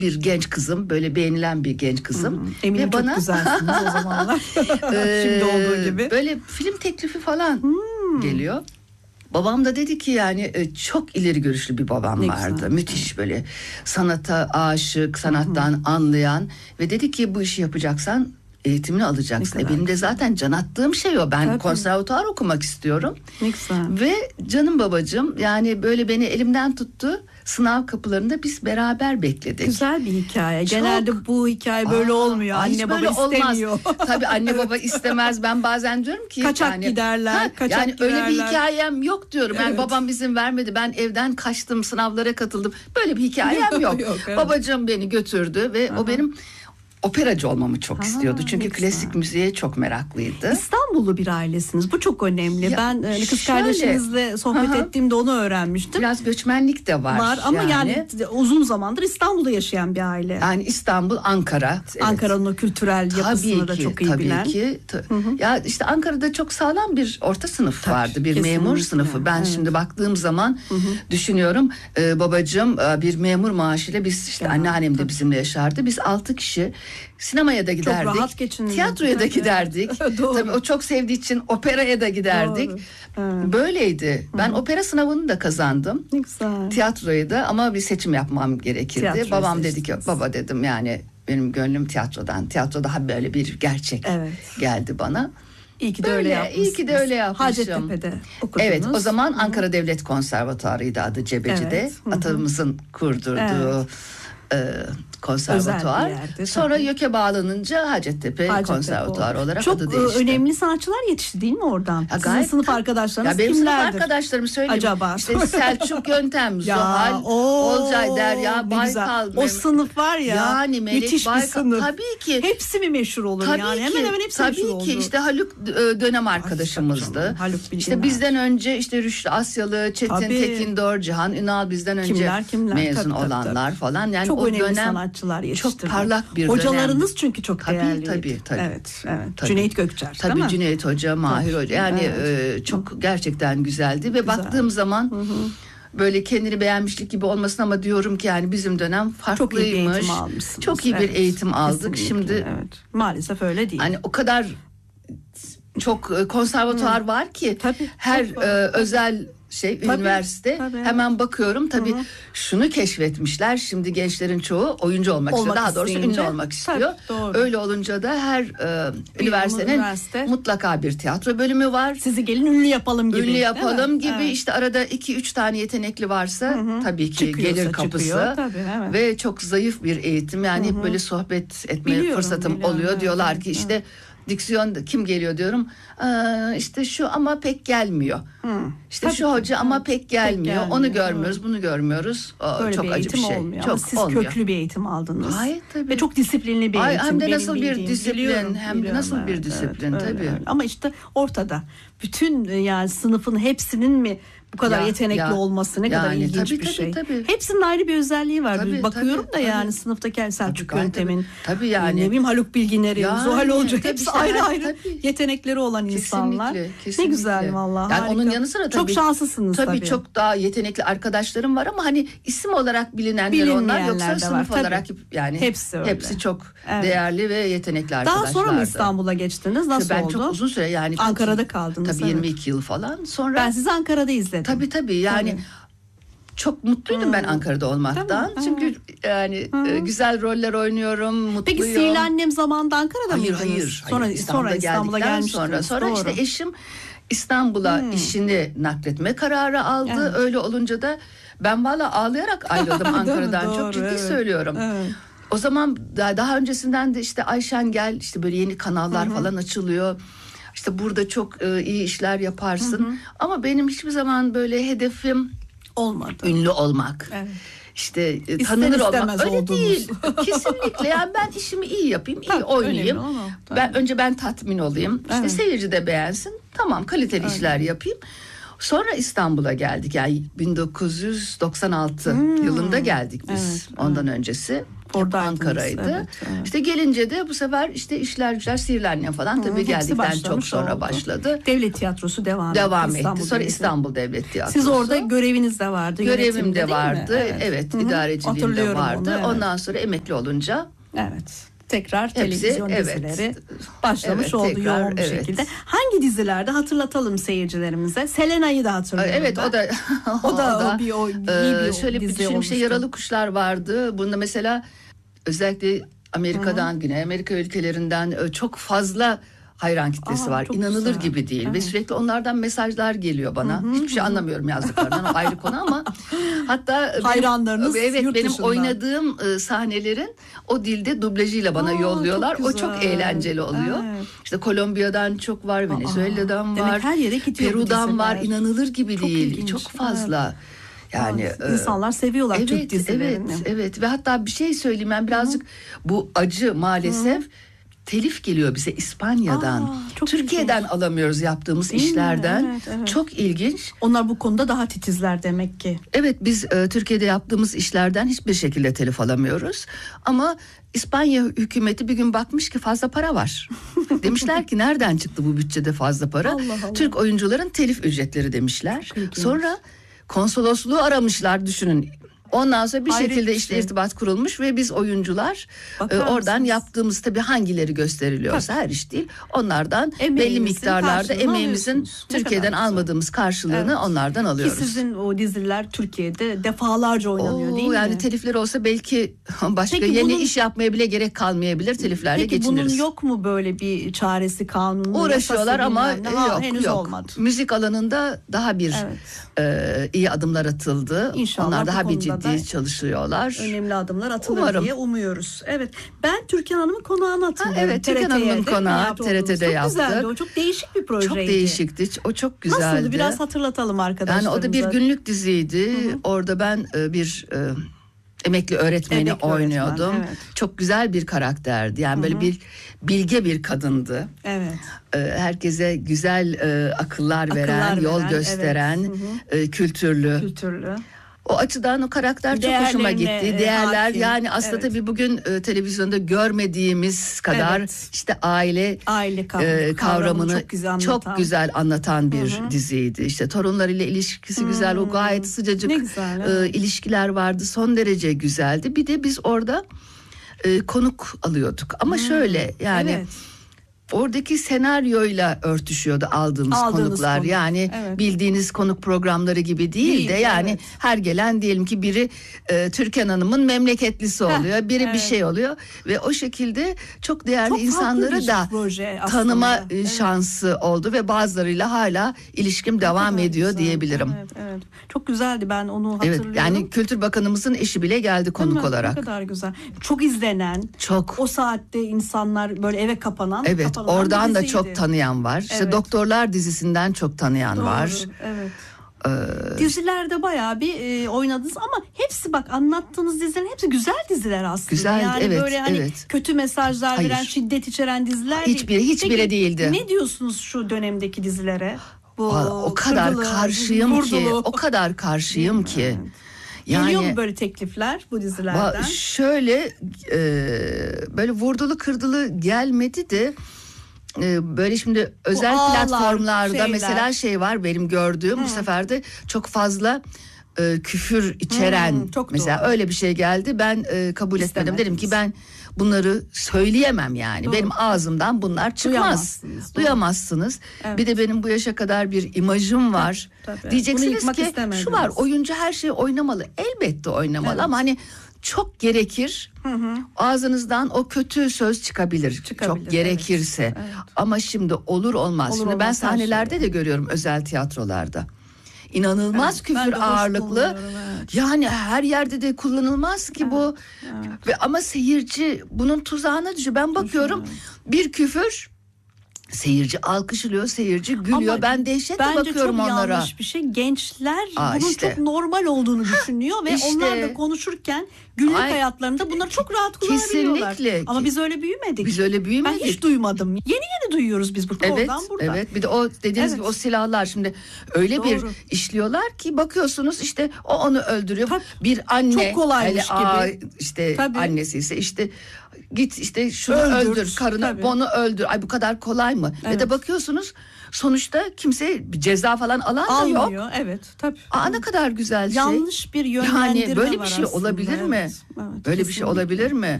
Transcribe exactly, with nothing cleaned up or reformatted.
bir genç kızım, böyle beğenilen bir genç kızım. Hmm, eminim ve çok bana güzelsiniz o zamanlar. Şimdi olduğu gibi. Böyle film teklifi falan Hmm. geliyor. Babam da dedi ki yani çok ileri görüşlü bir babam Ne vardı. güzel. Müthiş, böyle sanata aşık, sanattan Hı-hı. anlayan ve dedi ki bu işi yapacaksan eğitimini alacaksın. E benim de zaten can attığım şey o. Ben Tabii. konservatuvar okumak istiyorum. Ne güzel. Ve canım babacığım yani böyle beni elimden tuttu. Sınav kapılarında biz beraber bekledik. Güzel bir hikaye. Çok. Genelde bu hikaye böyle Aa, olmuyor. Anne baba istemiyor. Tabii anne baba istemez. Ben bazen diyorum ki kaçak yani, giderler. Ha, kaçak yani giderler. öyle bir hikayem yok diyorum. Yani evet. babam izin vermedi. Ben evden kaçtım, sınavlara katıldım. Böyle bir hikayem yok. yok evet. Babacığım beni götürdü ve Aha. o benim operacı olmamı çok ha, istiyordu. Çünkü klasik müziğe çok meraklıydı. İstanbullu bir ailesiniz. Bu çok önemli. Ya, ben kız şöyle, kardeşinizle sohbet aha. ettiğimde onu öğrenmiştim. Biraz göçmenlik de var. Var ama yani, yani uzun zamandır İstanbul'da yaşayan bir aile. Yani İstanbul, Ankara. Evet. Ankara'nın o kültürel tabii yapısını ki, da çok iyi tabii bilen. Tabii ki. Hı hı. Ya işte Ankara'da çok sağlam bir orta sınıf tabii, vardı. Bir kesinlikle. memur sınıfı. Ben evet. şimdi baktığım zaman hı hı. düşünüyorum. E, babacığım e, bir memur maaşıyla biz işte ya, anneannem de bizimle yaşardı. Biz altı kişi sinemaya da giderdik. Çok rahat geçinirdik. Tiyatroya da giderdik. Tabii o çok sevdiği için operaya da giderdik. Evet. Böyleydi. Ben hmm. opera sınavını da kazandım. Ne güzel. Tiyatroyu da ama bir seçim yapmam gerekirdi. Tiyatroyu Babam seçtiniz. Dedi ki baba dedim yani benim gönlüm tiyatrodan. Tiyatro daha böyle bir gerçek evet. geldi bana. İyi ki de böyle, öyle yapmışsınız. İyi ki de öyle yapmışım. Hacettepe'de okudunuz. Evet, o zaman Ankara Hı-hı. Devlet Konservatuarı'ydı adı Cebeci'de. Evet. Atamızın kurdurduğu evet. e, konservatuar. Yerde, sonra YÖK'e bağlanınca Hacettepe, Hacettepe Konservatuarı o. olarak çok adı değişti. Çok önemli sanatçılar yetişti değil mi oradan? Ya Sizin sınıf arkadaşlarınız ya benim kimlerdir? Benim sınıf arkadaşlarım söyleyeyim. Acaba? İşte Selçuk Yöntem, Zuhal, Olcay, Derya, Baykal. O sınıf var ya. Yani Melek müthiş Baykal. Bir sınıf. Tabii ki. Hepsi mi meşhur olur tabii yani? Ki, hemen hemen hepsi tabii meşhur ki. oldu. Tabii ki. İşte Haluk dönem arkadaşımızdı. Haluk işte bizden önce işte Rüştü Asyalı, Çetin tabii. Tekindor, Cihan Ünal bizden önce kimler, kimler? mezun tabii, olanlar tabii. falan. Yani çok o önemli dönem sanatçılar yetiştirdi. Çok parlak bir Hocalarınız dönem. çünkü çok tabii, değerliydi. Tabii tabii. Evet, evet. Tabii. Cüneyt Gökçer tabii, değil mi? Cüneyt Hoca, Mahir tabii. Hoca. Yani evet. e, çok Hı. gerçekten güzeldi ve Güzel. baktığım zaman Hı-hı. böyle kendini beğenmişlik gibi olmasın ama diyorum ki yani bizim dönem farklıymış. Çok iyi bir eğitim almışsınız. Çok iyi bir evet. eğitim aldık. Kesinlikle, Şimdi evet. maalesef öyle değil. Hani o kadar çok konservatuar Hı. var ki tabii, her e, özel şey tabii, üniversite tabii, evet. hemen bakıyorum tabii Hı-hı. şunu keşfetmişler. Şimdi gençlerin çoğu oyuncu olmak, olmak istiyor. Daha doğrusu ünlü olmak istiyor. Tabii, öyle olunca da her e, üniversitenin üniversite. mutlaka bir tiyatro bölümü var. Sizi gelin ünlü yapalım gibi. Ünlü yapalım gibi evet. işte arada iki üç tane yetenekli varsa Hı-hı. tabii ki Çıkıyorsa gelir kapısı. Çıkıyor, tabii, evet. Ve çok zayıf bir eğitim. Yani Hı-hı. hep böyle sohbet etme biliyorum, fırsatım biliyorum, oluyor. Evet, diyorlar evet, ki işte evet. diksiyon kim geliyor diyorum. Ee, işte şu ama pek gelmiyor. Hmm. İşte Tabii şu hoca ki. ama pek gelmiyor. Pek gelmiyor. Onu görmüyoruz, evet. bunu görmüyoruz. O, Böyle çok bir acı eğitim bir şey. olmuyor. Çok Ama siz olmuyor. köklü bir eğitim aldınız. Hayır tabii. Ve çok disiplinli bir Ay, eğitim. Hem de Benim nasıl bir bildiğim. disiplin, Biliyorum, hem de biliyorum, nasıl evet, bir disiplin evet, tabii. Öyle, öyle. Ama işte ortada bütün yani sınıfın hepsinin mi bu kadar ya, yetenekli ya, olması ne yani, kadar ilginç tabii, bir tabii, şey. Tabii. Hepsinin ayrı bir özelliği var. Tabii, Bakıyorum tabii, da yani tabii. sınıftaki Selçuk tabii, Yöntem'in, tabii yani. ne bileyim Haluk Bilginer'in, yani, Zuhal Olcay hepsi işte, ayrı yani, ayrı tabii. yetenekleri olan kesinlikle, insanlar. Kesinlikle. Ne güzel vallahi. Yani onun yanı sıra tabii. Çok şanslısınız tabii. Tabii çok daha yetenekli arkadaşlarım var ama hani isim olarak bilinenler onlar yoksa sınıf var, olarak yani hepsi öyle. Hepsi çok evet. değerli ve yetenekli arkadaşlardı. Daha sonra mı İstanbul'a geçtiniz? Nasıl ben oldu? Ben çok uzun süre yani Ankara'da kaldınız. Tabii evet. yirmi iki yıl falan. Sonra ben sizi Ankara'da izledim. Tabii tabii yani tabii. Çok mutluydum hmm. ben Ankara'da olmaktan. Tamam, Çünkü yani hmm. güzel roller oynuyorum, mutluyum. Peki Sihirli Annem zamanında Ankara'da hayır, mıydınız? Hayır, sonra, hayır. İstanbul'a, sonra İstanbul'a gelmiştiniz. Sonra, sonra Doğru. işte eşim İstanbul'a hmm. işini nakletme kararı aldı. Evet. Öyle olunca da ben valla ağlayarak ayrıldım Ankara'dan. Doğru, çok ciddi evet. söylüyorum. Evet. O zaman daha, daha öncesinden de işte Ayşen gel işte böyle yeni kanallar Hı-hı. falan açılıyor. İşte burada çok e, iyi işler yaparsın. Hı-hı. Ama benim hiçbir zaman böyle hedefim olmadı. Ünlü olmak. Evet. İşte e, tanınır olmak öyle oldunuz. Değil. Kesinlikle. Yani ben işimi iyi yapayım, iyi Tabii, oynayayım. Ama, ben önce ben tatmin olayım. İşte evet. seyirci de beğensin. Tamam, kaliteli evet. işler yapayım. Sonra İstanbul'a geldik. Yani bin dokuz yüz doksan altı hmm. yılında geldik biz. Evet, Ondan evet. öncesi Ankara'ydı. Evet, evet. İşte gelince de bu sefer işte işler güçler Sihirli falan Hı, tabii geldikten çok sonra oldu. başladı. Devlet tiyatrosu devam, devam etti. etti. İstanbul sonra Devleti. İstanbul Devlet Tiyatrosu. Siz orada göreviniz de vardı. Görevim de vardı. Evet, evet idareciliğim de vardı. Onu, evet. Ondan sonra emekli olunca. Evet. Tekrar Hepsi, televizyon evet. dizileri başlamış evet, oldu tekrar, yoğun bir evet. şekilde. Hangi dizilerde hatırlatalım seyircilerimize? Selena'yı da hatırlıyorum. Evet ben. o da o da, o da bir o, iyi bir e, şöyle bir düşünün işte Yaralı Kuşlar vardı. Bunda mesela özellikle Amerika'dan, Hı-hı. Güney Amerika ülkelerinden çok fazla hayran kitlesi Aa, var. İnanılır güzel. gibi değil. Evet. Ve sürekli onlardan mesajlar geliyor bana. Hı-hı. Hiçbir şey anlamıyorum yazdıklarından. O ayrı konu ama hatta hayranlarınız benim, evet benim dışından. oynadığım e, sahnelerin o dilde dublajıyla bana Aa, yolluyorlar. Çok o çok eğlenceli oluyor. Evet. İşte Kolombiya'dan çok var, Venezuela'dan Aa, var. Her yere Peru'dan var. İnanılır gibi çok değil. İlginç. Çok fazla. Evet. Yani Aa, insanlar seviyorlar evet, Türk dizilerini. Evet, evet ve hatta bir şey söyleyeyim ben birazcık Hı-hı. bu acı maalesef Hı-hı. telif geliyor bize İspanya'dan. Aa, Türkiye'den ilginç. alamıyoruz yaptığımız Değil işlerden. Evet, evet. Çok ilginç. Onlar bu konuda daha titizler demek ki. Evet biz e, Türkiye'de yaptığımız işlerden hiçbir şekilde telif alamıyoruz. Ama İspanya hükümeti bir gün bakmış ki fazla para var. Demişler ki nereden çıktı bu bütçede fazla para? Allah Allah. Türk oyuncuların telif ücretleri demişler. Sonra konsolosluğu aramışlar düşünün. Ondan sonra bir Hayret şekilde işte şey. irtibat kurulmuş ve biz oyuncular e, oradan yaptığımız tabii hangileri gösteriliyorsa tabii. her iş değil. Onlardan belli miktarlarda emeğimizin Türkiye'den almadığımız karşılığını evet. onlardan alıyoruz. Ki sizin o diziler Türkiye'de defalarca oynanıyor Oo, değil mi? Yani telifler olsa belki başka Peki yeni bunun, iş yapmaya bile gerek kalmayabilir. Teliflerle Peki geçiniriz. Peki bunun yok mu böyle bir çaresi kanunu? Uğraşıyorlar ama ha, yok henüz yok. olmadı. Müzik alanında daha bir evet. e, iyi adımlar atıldı. İnşallah Onlar daha bir ciddi çalışıyorlar. Önemli adımlar atılır Umarım. diye umuyoruz. Evet. Ben Türkan Hanım'ın konağını hatırlıyorum. Ha, evet. Türkan Hanım'ın konağı T R T'de yaptı. Çok güzeldi. O çok değişik bir projeydi. Çok değişikti. O çok güzeldi. Nasıldı? Biraz hatırlatalım arkadaşlarımıza. Yani o da bir günlük diziydi. Hı hı. Orada ben bir e, emekli öğretmeni emekli oynuyordum. Öğretmen, evet. Çok güzel bir karakterdi. Yani Hı-hı. böyle bir bilge bir kadındı. Evet. Herkese güzel e, akıllar, akıllar veren, veren, yol gösteren, evet. e, kültürlü. Kültürlü. O açıdan o karakter çok hoşuma gitti. Değerler hakim. Yani aslında evet. tabii bugün e, televizyonda görmediğimiz kadar evet. işte aile, aile kavramı, e, kavramını çok güzel anlatan, çok güzel anlatan bir Hı-hı. diziydi. İşte torunlarıyla ilişkisi hmm. güzel, o gayet sıcacık güzel, evet. e, ilişkiler vardı. Son derece güzeldi. Bir de biz orada e, konuk alıyorduk. Ama hmm. şöyle yani... Evet. Oradaki senaryoyla örtüşüyordu aldığımız, aldığımız konuklar. Konuk. Yani evet. bildiğiniz konuk programları gibi değil, değil de yani evet. her gelen diyelim ki biri e, Türkan Hanım'ın memleketlisi oluyor. Heh, biri evet. bir şey oluyor ve o şekilde çok değerli çok insanları da tanıma evet. şansı oldu ve bazılarıyla hala ilişkim devam ediyor güzel. diyebilirim. Evet, evet. Çok güzeldi, ben onu hatırlıyorum. Evet, yani Kültür Bakanımızın eşi bile geldi konuk olarak. Ne kadar güzel. Çok izlenen. Çok. O saatte insanlar böyle eve kapanan. Evet. Kapanan Oradan da çok tanıyan var. Evet. İşte Doktorlar dizisinden çok tanıyan Doğru, var. Evet. Ee, Dizilerde bayağı bir e, oynadınız ama hepsi bak anlattığınız dizilerin hepsi güzel diziler aslında. Güzel, yani evet, böyle hani evet. kötü mesajlar Hayır. veren, şiddet içeren diziler değil. Hiçbiri, hiçbiri Peki, değildi. Ne diyorsunuz şu dönemdeki dizilere? Bu o kadar kırgılı, karşıyım vurdulu. ki, o kadar karşıyım ki. Evet. Yani, geliyor mu böyle teklifler bu dizilerden? Şöyle e, böyle vurdulu kırdılı gelmedi de e, böyle şimdi özel ağlar, platformlarda şeyler. mesela şey var benim gördüğüm Hı. bu sefer de çok fazla e, küfür içeren hmm, mesela doğru. öyle bir şey geldi. Ben e, kabul İstemediniz. etmedim. Dedim ki ben bunları söyleyemem yani. Doğru. Benim ağzımdan bunlar çıkmaz. Duyamazsınız. Duyamazsınız. Evet. Bir de benim bu yaşa kadar bir imajım var. Tabii. Diyeceksiniz ki şu var, oyuncu her şeyi oynamalı. Elbette oynamalı evet. ama hani çok gerekir. Hı hı. Ağzınızdan o kötü söz çıkabilir. çıkabilir çok gerekirse. Evet. Evet. Ama şimdi olur olmaz. Olur, şimdi ben sahnelerde şey. de görüyorum özel tiyatrolarda. İnanılmaz evet, küfür ağırlıklı. Evet. Yani her yerde de kullanılmaz ki evet, bu. Evet. Ve ama seyirci bunun tuzağına düşüyor. Ben bakıyorum evet. bir küfür, seyirci alkışlıyor, seyirci gülüyor. Ama ben dehşetle bakıyorum onlara. Bence çok yanlış bir şey. Gençler Aa, bunun işte. çok normal olduğunu düşünüyor ve işte. onlar da konuşurken günlük Ay, hayatlarında bunları çok rahat kullanabiliyorlar. Kesinlikle. Ama biz öyle büyümedik. Biz öyle büyümedik. Ben hiç duymadım. Yeni yeni duyuyoruz biz burada. Evet, oradan buradan. evet. Bir de o dediğiniz Evet. gibi o silahlar şimdi öyle Doğru. bir işliyorlar ki bakıyorsunuz işte o onu öldürüyor. Tabii. Bir anne Çok kolaymış hani, aa, gibi. işte Tabii. annesi ise işte git işte şunu Öldür. öldür, karını Tabii. bunu öldür. Ay bu kadar kolay mı? Evet. Ve de bakıyorsunuz sonuçta kimse bir ceza falan alan da yok. Almıyor. Evet, tabii. Aa, ne kadar güzel şey. Yanlış bir yönlendirme Yani böyle var bir şey aslında. olabilir mi? Evet, evet, böyle bir şey kesinlikle. olabilir mi?